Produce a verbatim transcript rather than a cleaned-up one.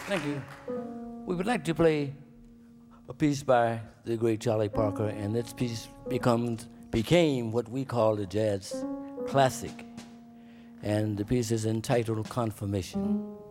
Thank you. We would like to play a piece by the great Charlie Parker, and this piece becomes became what we call a jazz classic. And the piece is entitled Confirmation.